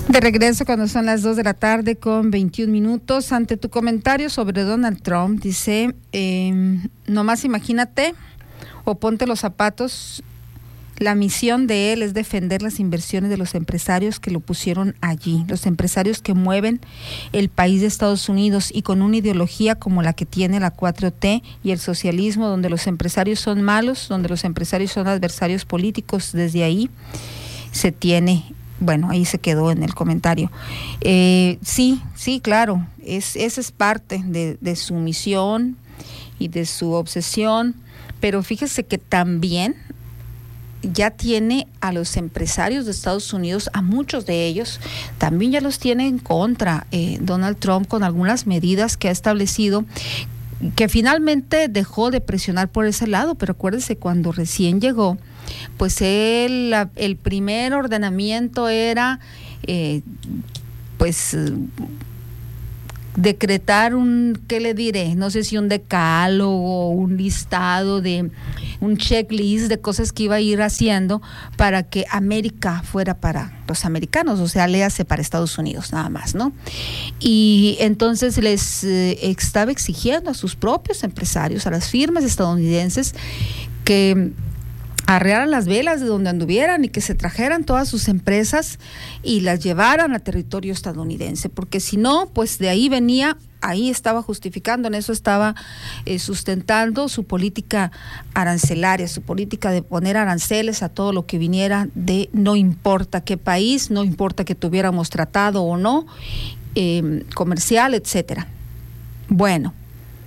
De regreso cuando son las 2 de la tarde con 21 minutos. Ante tu comentario sobre Donald Trump, dice, nomás imagínate o ponte los zapatos. La misión de él es defender las inversiones de los empresarios que lo pusieron allí, los empresarios que mueven el país de Estados Unidos, y con una ideología como la que tiene la 4T y el socialismo, donde los empresarios son malos, donde los empresarios son adversarios políticos. Desde ahí se tiene, bueno, ahí se quedó en el comentario. Sí, claro, esa es parte de su misión y de su obsesión, pero fíjese que también ya tiene a los empresarios de Estados Unidos, a muchos de ellos, también ya los tiene en contra Donald Trump, con algunas medidas que ha establecido, que finalmente dejó de presionar por ese lado. Pero acuérdese, cuando recién llegó, pues el primer ordenamiento era decretar ¿qué le diré? No sé si un decálogo, un listado un checklist de cosas que iba a ir haciendo para que América fuera para los americanos, o sea, léase para Estados Unidos nada más, ¿no? Y entonces les estaba exigiendo a sus propios empresarios, a las firmas estadounidenses, que arrearan las velas de donde anduvieran y que se trajeran todas sus empresas y las llevaran a territorio estadounidense, porque si no, pues de ahí venía, ahí estaba justificando, en eso estaba sustentando su política arancelaria, su política de poner aranceles a todo lo que viniera de no importa qué país, no importa que tuviéramos tratado o no, comercial, etcétera. Bueno,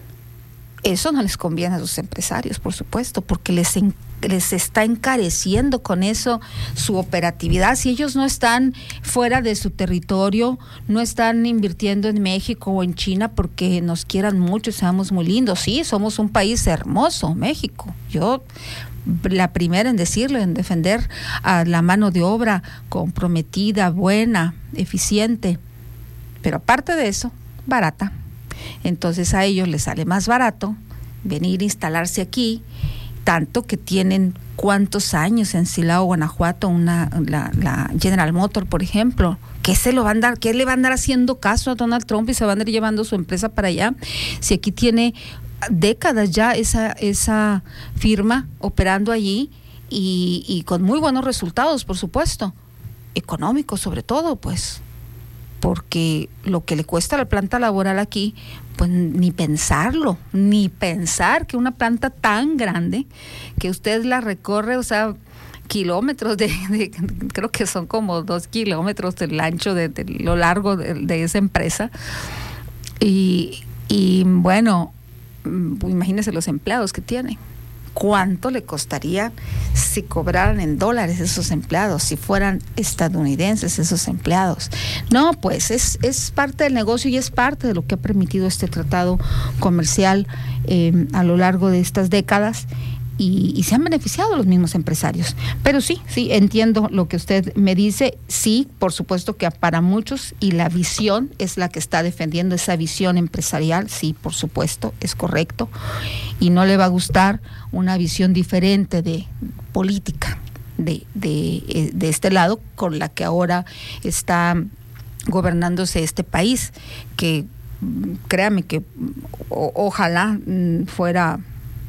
eso no les conviene a sus empresarios, por supuesto, porque les está encareciendo con eso su operatividad. Si ellos no están fuera de su territorio, no están invirtiendo en México o en China porque nos quieran mucho y seamos muy lindos. Sí, somos un país hermoso, México. Yo la primera en decirlo, en defender a la mano de obra comprometida, buena, eficiente, pero aparte de eso, barata. Entonces a ellos les sale más barato venir a instalarse aquí, tanto que tienen cuántos años en Silao, Guanajuato, la General Motors, por ejemplo. ¿Qué le va a andar haciendo caso a Donald Trump y se va a andar llevando su empresa para allá? Si aquí tiene décadas ya esa firma operando allí y con muy buenos resultados, por supuesto, económicos sobre todo, pues, porque lo que le cuesta la planta laboral aquí, pues ni pensar que una planta tan grande, que usted la recorre, o sea, kilómetros creo que son como 2 kilómetros del ancho de lo largo de esa empresa, y bueno, imagínese los empleados que tiene. ¿Cuánto le costaría si cobraran en dólares esos empleados, si fueran estadounidenses esos empleados? No, pues es parte del negocio y es parte de lo que ha permitido este tratado comercial a lo largo de estas décadas, y se han beneficiado los mismos empresarios. Pero sí, entiendo lo que usted me dice. Sí, por supuesto que para muchos, y la visión es la que está defendiendo, esa visión empresarial, sí, por supuesto, es correcto, y no le va a gustar una visión diferente de política de este lado, con la que ahora está gobernándose este país, que créame que ojalá fuera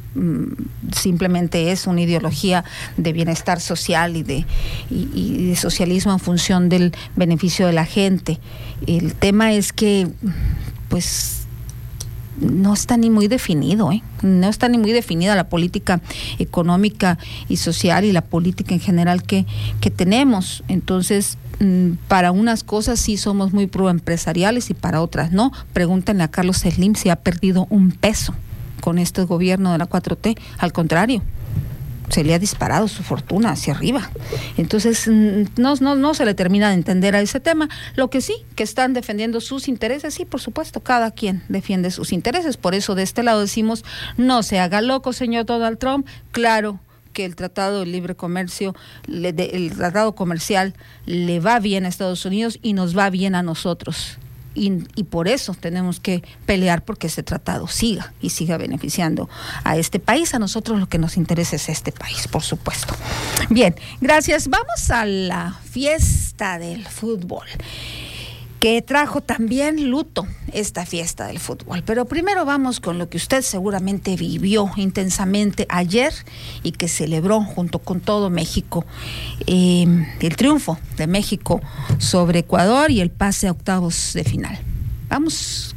simplemente es una ideología de bienestar social y de socialismo en función del beneficio de la gente. El tema es que pues no está ni muy definido, no está ni muy definida la política económica y social y la política en general que tenemos. Entonces, para unas cosas sí somos muy proempresariales y para otras no. Pregúntenle a Carlos Slim si ha perdido un peso con este gobierno de la 4T. Al contrario, se le ha disparado su fortuna hacia arriba. Entonces no se le termina de entender a ese tema. Lo que sí, que están defendiendo sus intereses, sí, por supuesto, cada quien defiende sus intereses. Por eso de este lado decimos, no se haga loco, señor Donald Trump. Claro que el Tratado de Libre Comercio, el Tratado Comercial le va bien a Estados Unidos y nos va bien a nosotros. y por eso tenemos que pelear porque ese tratado siga y siga beneficiando a este país. A nosotros lo que nos interesa es este país, por supuesto. Bien, gracias. Vamos a la fiesta del fútbol, que trajo también luto esta fiesta del fútbol. Pero primero vamos con lo que usted seguramente vivió intensamente ayer y que celebró junto con todo México, el triunfo de México sobre Ecuador y el pase a octavos de final. Vamos.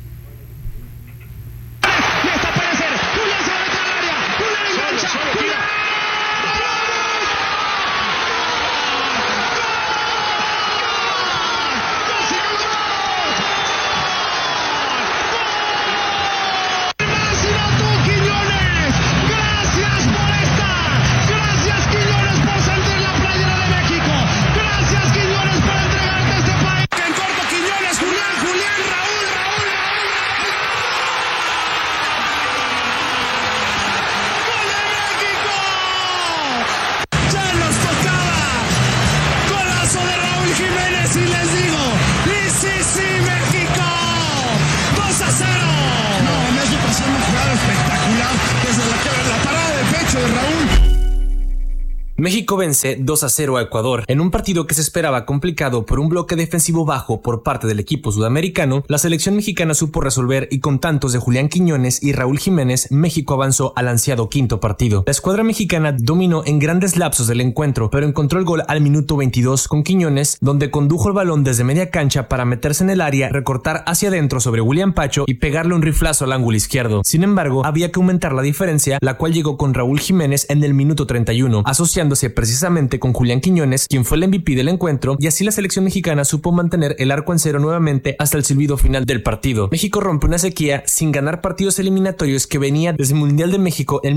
México vence 2-0 a Ecuador. En un partido que se esperaba complicado por un bloque defensivo bajo por parte del equipo sudamericano, la selección mexicana supo resolver y con tantos de Julián Quiñones y Raúl Jiménez, México avanzó al ansiado quinto partido. La escuadra mexicana dominó en grandes lapsos del encuentro, pero encontró el gol al minuto 22 con Quiñones, donde condujo el balón desde media cancha para meterse en el área, recortar hacia adentro sobre William Pacho y pegarle un riflazo al ángulo izquierdo. Sin embargo, había que aumentar la diferencia, la cual llegó con Raúl Jiménez en el minuto 31, asociándose precisamente con Julián Quiñones, quien fue el MVP del encuentro, y así la selección mexicana supo mantener el arco en cero nuevamente hasta el silbido final del partido. México rompe una sequía sin ganar partidos eliminatorios que venía desde el Mundial de México en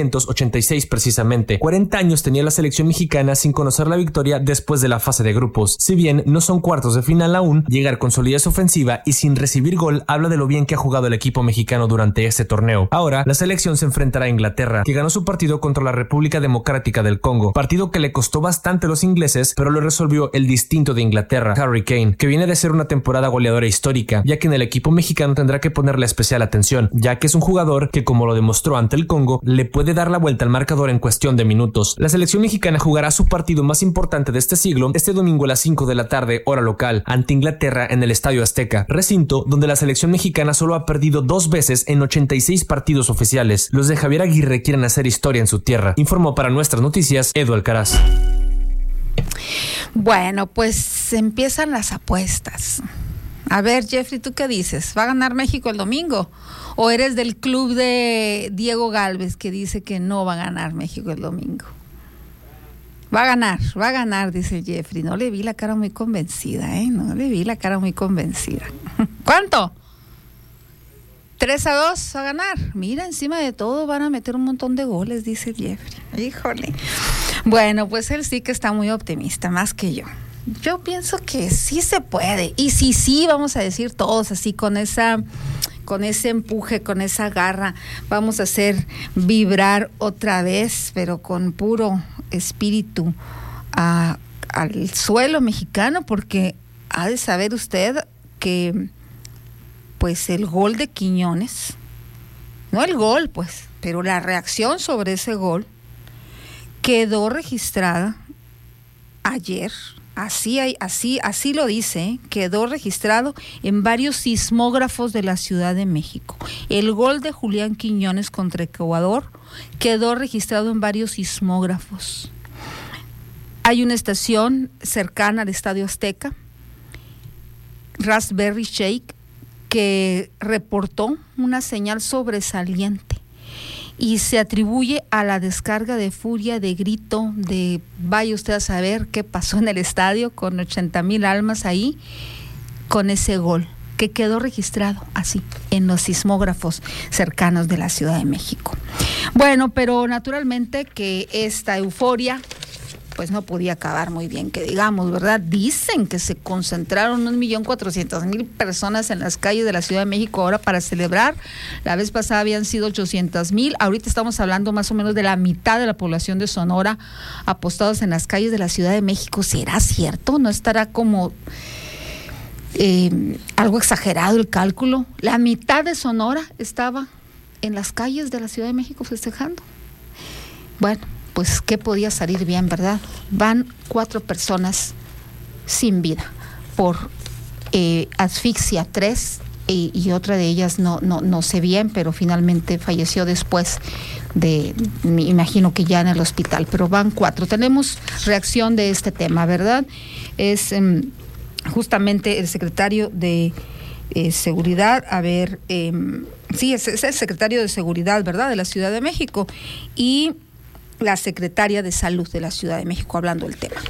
1986 precisamente. 40 años tenía la selección mexicana sin conocer la victoria después de la fase de grupos. Si bien no son cuartos de final aún, llegar con solidez ofensiva y sin recibir gol habla de lo bien que ha jugado el equipo mexicano durante este torneo. Ahora, la selección se enfrentará a Inglaterra, que ganó su partido contra la República Democrática del Congo, partido que le costó bastante a los ingleses, pero lo resolvió el distinto de Inglaterra, Harry Kane, que viene de ser una temporada goleadora histórica, ya que en el equipo mexicano tendrá que ponerle especial atención, ya que es un jugador que, como lo demostró ante el Congo, le puede dar la vuelta al marcador en cuestión de minutos. La selección mexicana jugará su partido más importante de este siglo este domingo a las 5 de la tarde, hora local, ante Inglaterra en el Estadio Azteca, recinto donde la selección mexicana solo ha perdido 2 veces en 86 partidos oficiales. Los de Javier Aguirre quieren hacer historia en su tierra, informó para Nuestras Noticias Edu Alcaraz. Bueno, pues empiezan las apuestas. A ver, Jeffrey, ¿tú qué dices? ¿Va a ganar México el domingo? ¿O eres del club de Diego Galvez que dice que no va a ganar México el domingo? Va a ganar, dice Jeffrey. No le vi la cara muy convencida, No le vi la cara muy convencida. ¿Cuánto? 3-2 a ganar. Mira, encima de todo van a meter un montón de goles, dice Jeffrey. Híjole. Bueno, pues él sí que está muy optimista, más que yo. Yo pienso que sí se puede. Y sí, vamos a decir todos así, con ese empuje, con esa garra, vamos a hacer vibrar otra vez, pero con puro espíritu al suelo mexicano, porque ha de saber usted que pues el gol de Quiñones, no el gol pues, pero la reacción sobre ese gol quedó registrada ayer, así lo dice, quedó registrado en varios sismógrafos de la Ciudad de México. El gol de Julián Quiñones contra Ecuador quedó registrado en varios sismógrafos. Hay una estación cercana al Estadio Azteca, Raspberry Shake, que reportó una señal sobresaliente y se atribuye a la descarga de furia, de grito, de vaya usted a saber qué pasó en el estadio con 80,000 almas ahí, con ese gol que quedó registrado así en los sismógrafos cercanos de la Ciudad de México. Bueno, pero naturalmente que esta euforia pues no podía acabar muy bien, que digamos, ¿verdad? Dicen que se concentraron 1,400,000 personas en las calles de la Ciudad de México ahora para celebrar. La vez pasada habían sido 800,000. Ahorita estamos hablando más o menos de la mitad de la población de Sonora apostados en las calles de la Ciudad de México. ¿Será cierto? ¿No estará como algo exagerado el cálculo. La mitad de Sonora estaba en las calles de la Ciudad de México festejando. Bueno, pues qué podía salir bien, ¿verdad? Van 4 personas sin vida por asfixia, 3 y otra de ellas no sé bien, pero finalmente falleció después me imagino que ya en el hospital, pero van 4. Tenemos reacción de este tema, ¿verdad? Es justamente el secretario de Seguridad, sí, es el secretario de Seguridad, ¿verdad?, de la Ciudad de México, y la secretaria de Salud de la Ciudad de México hablando del tema.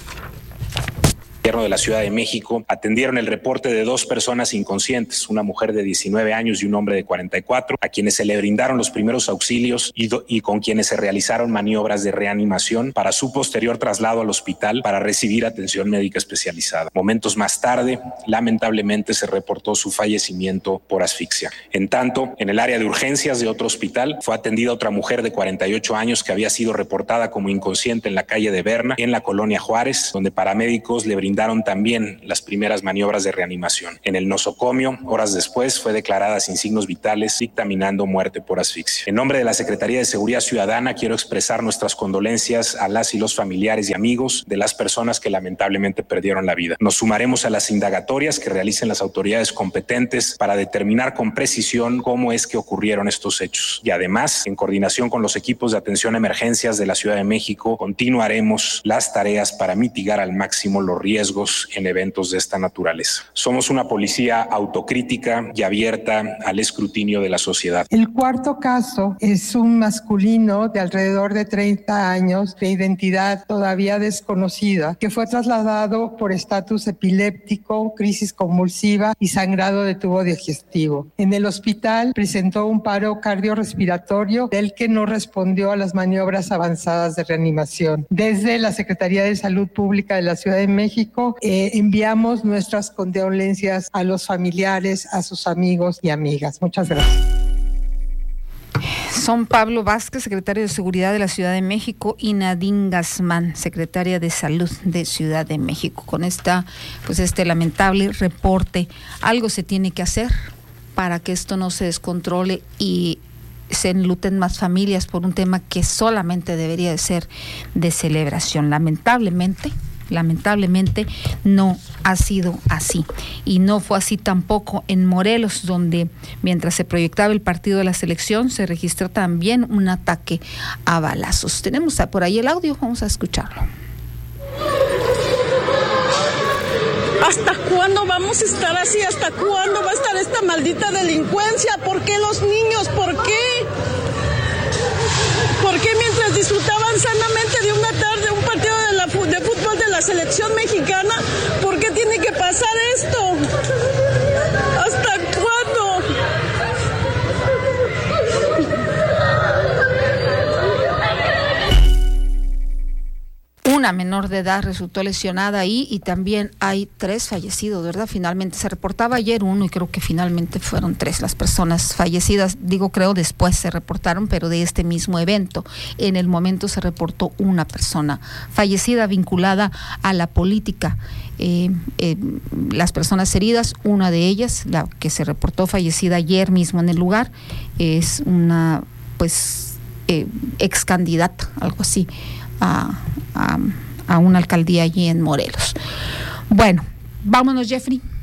De la Ciudad de México atendieron el reporte de 2 personas inconscientes, una mujer de 19 años y un hombre de 44, a quienes se le brindaron los primeros auxilios y con quienes se realizaron maniobras de reanimación para su posterior traslado al hospital para recibir atención médica especializada. Momentos más tarde, lamentablemente se reportó su fallecimiento por asfixia. En tanto, en el área de urgencias de otro hospital fue atendida otra mujer de 48 años que había sido reportada como inconsciente en la calle de Berna, en la colonia Juárez, donde paramédicos le brindaron también las primeras maniobras de reanimación. En el nosocomio, horas después, fue declarada sin signos vitales, dictaminando muerte por asfixia. En nombre de la Secretaría de Seguridad Ciudadana, quiero expresar nuestras condolencias a las y los familiares y amigos de las personas que lamentablemente perdieron la vida. Nos sumaremos a las indagatorias que realicen las autoridades competentes para determinar con precisión cómo es que ocurrieron estos hechos. Y además, en coordinación con los equipos de atención a emergencias de la Ciudad de México, continuaremos las tareas para mitigar al máximo los riesgos en eventos de esta naturaleza. Somos una policía autocrítica y abierta al escrutinio de la sociedad. El 4º caso es un masculino de alrededor de 30 años, de identidad todavía desconocida, que fue trasladado por estatus epiléptico, crisis convulsiva y sangrado de tubo digestivo. En el hospital presentó un paro cardiorrespiratorio del que no respondió a las maniobras avanzadas de reanimación. Desde la Secretaría de Salud Pública de la Ciudad de México enviamos nuestras condolencias a los familiares, a sus amigos y amigas. Muchas gracias. Son Pablo Vázquez, secretario de Seguridad de la Ciudad de México, y Nadine Gazmán, secretaria de Salud de Ciudad de México. Con este lamentable reporte, algo se tiene que hacer para que esto no se descontrole y se enluten más familias por un tema que solamente debería de ser de celebración. Lamentablemente no ha sido así, y no fue así tampoco en Morelos, donde mientras se proyectaba el partido de la selección se registró también un ataque a balazos. Tenemos por ahí el audio, vamos a escucharlo. ¿Hasta cuándo vamos a estar así? ¿Hasta cuándo va a estar esta maldita delincuencia? ¿Por qué los niños? ¿Por qué? ¿Por qué mientras disfrutaban sanamente de una tarde un partido de fútbol de la selección mexicana, por qué tiene que pasar esto? ¿Hasta cuándo? Una menor de edad resultó lesionada ahí y también hay 3 fallecidos, ¿verdad? Finalmente se reportaba ayer 1 y creo que finalmente fueron 3 las personas fallecidas. Creo después se reportaron, pero de este mismo evento. En el momento se reportó una persona fallecida vinculada a la política. Las personas heridas, una de ellas, la que se reportó fallecida ayer mismo en el lugar, es una ex candidata, algo así, a una alcaldía allí en Morelos. Bueno, vámonos, Jeffrey.